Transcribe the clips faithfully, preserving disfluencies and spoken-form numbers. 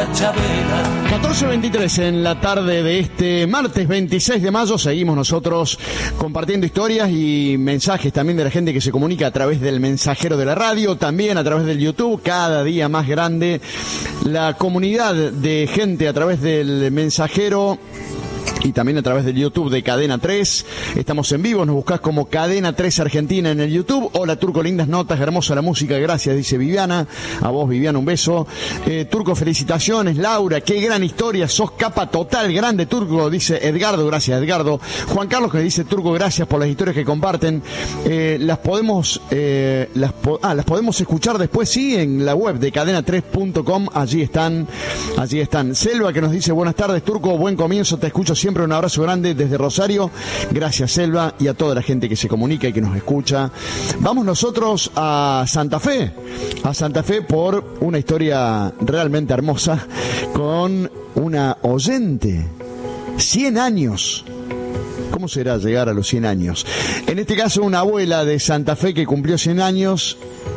catorce veintitrés en la tarde de este martes veintiséis de mayo. Seguimos nosotros compartiendo historias y mensajes también de la gente que se comunica a través del mensajero de la radio, también a través del YouTube, cada día más grande la comunidad de gente a través del mensajero y también a través del YouTube de Cadena tres. Estamos en vivo, nos buscás como Cadena tres Argentina en el YouTube. Hola Turco, lindas notas, hermosa la música, gracias, dice Viviana. A vos, Viviana, un beso. eh, Turco, felicitaciones. Laura, qué gran historia, sos capa total, grande Turco, dice Edgardo, gracias Edgardo. Juan Carlos que dice: Turco, gracias por las historias que comparten. eh, Las podemos eh, las, po- ah, las podemos escuchar después, sí, en la web de cadena tres punto com, allí están, allí están. Selva que nos dice: buenas tardes Turco, buen comienzo, te escucho siempre, un abrazo grande desde Rosario. Gracias Selva y a toda la gente que se comunica y que nos escucha. Vamos nosotros a Santa Fe, a Santa Fe por una historia realmente hermosa con una oyente. cien años. ¿Cómo será llegar a los cien años? En este caso una abuela de Santa Fe que cumplió cien años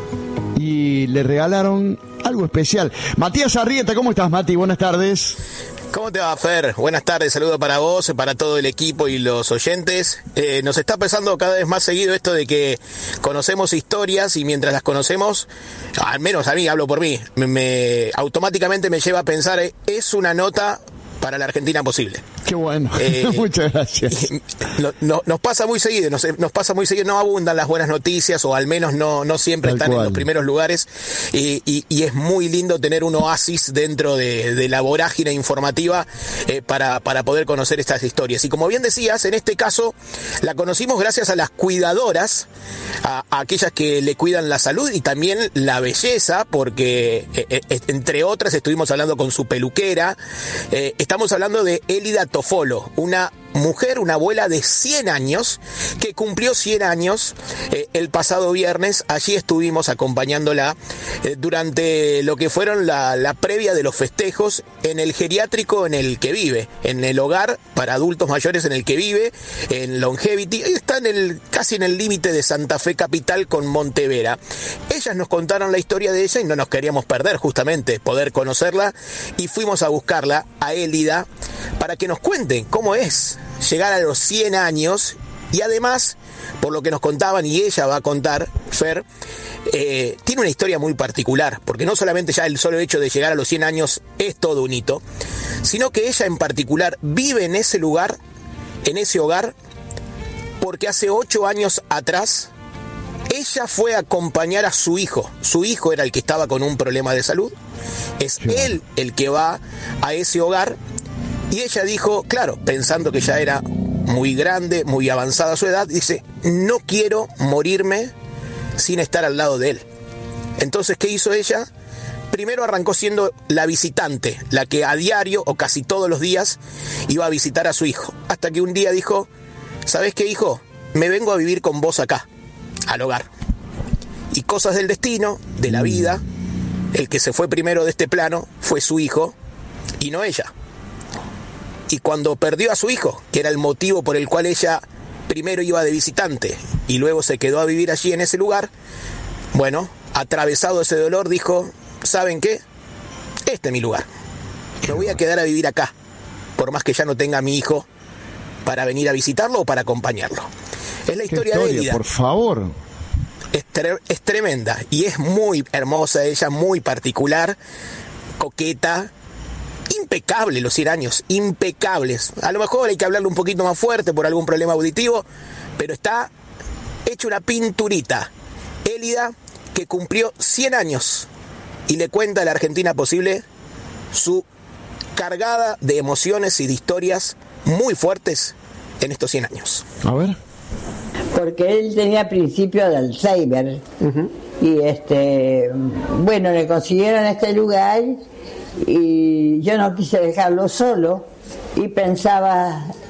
y le regalaron algo especial. Matías Arrieta, ¿cómo estás, Mati? Buenas tardes. ¿Cómo te va, Fer? Buenas tardes, saludo para vos, para todo el equipo y los oyentes. Eh, nos está pasando cada vez más seguido esto de que conocemos historias y mientras las conocemos, al menos a mí, hablo por mí, me, me automáticamente me lleva a pensar, eh, es una nota para la Argentina posible. Qué bueno, eh, muchas gracias. No, no, nos pasa muy seguido, nos, nos pasa muy seguido, no abundan las buenas noticias o al menos no, no siempre Tal están cual. en los primeros lugares y, y, y es muy lindo tener un oasis dentro de, de la vorágine informativa eh, para, para poder conocer estas historias. Y como bien decías, en este caso la conocimos gracias a las cuidadoras, a, a aquellas que le cuidan la salud y también la belleza, porque eh, eh, entre otras estuvimos hablando con su peluquera. eh, Estamos hablando de Elida Tofolo, una mujer, una abuela de cien años, que cumplió cien años eh, el pasado viernes. Allí estuvimos acompañándola eh, durante lo que fueron la, la previa de los festejos en el geriátrico en el que vive, en el hogar para adultos mayores en el que vive, en Longevity. Está en el, casi en el límite de Santa Fe capital con Montevera. Ellas nos contaron la historia de ella y no nos queríamos perder justamente poder conocerla y fuimos a buscarla a Elida para que nos cuenten cómo es llegar a los cien años y además, por lo que nos contaban y ella va a contar, Fer, eh, tiene una historia muy particular, porque no solamente ya el solo hecho de llegar a los cien años es todo un hito, sino que ella en particular vive en ese lugar, en ese hogar, porque hace ocho años atrás ella fue a acompañar a su hijo. Su hijo era el que estaba con un problema de salud, es él el que va a ese hogar. Y ella dijo, claro, pensando que ya era muy grande, muy avanzada su edad, dice, no quiero morirme sin estar al lado de él. Entonces, ¿qué hizo ella? Primero arrancó siendo la visitante, la que a diario o casi todos los días iba a visitar a su hijo. Hasta que un día dijo, ¿sabés qué, hijo? Me vengo a vivir con vos acá, al hogar. Y cosas del destino, de la vida, el que se fue primero de este plano fue su hijo y no ella. Y cuando perdió a su hijo, que era el motivo por el cual ella primero iba de visitante y luego se quedó a vivir allí en ese lugar, bueno, atravesado ese dolor, dijo, ¿saben qué? Este es mi lugar. Me voy a quedar a vivir acá, por más que ya no tenga a mi hijo para venir a visitarlo o para acompañarlo. Es la historia, historia de Elida. Por favor. Es, tre- es tremenda y es muy hermosa ella, muy particular, coqueta, impecable los cien años, impecables. A lo mejor hay que hablarle un poquito más fuerte por algún problema auditivo, pero está hecho una pinturita. Elida, que cumplió cien años y le cuenta a la Argentina posible su cargada de emociones y de historias muy fuertes en estos cien años. A ver. Porque él tenía principio de Alzheimer. Uh-huh. Y este, bueno, le consiguieron este lugar y yo no quise dejarlo solo y pensaba